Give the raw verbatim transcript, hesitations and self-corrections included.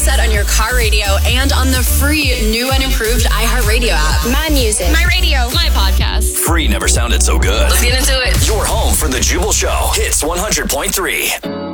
set on your car radio and on the free new and improved iHeartRadio app. My music. My radio. My podcast. Free never sounded so good. Let's get into it. Your home for the Jubal Show. Hits one hundred point three.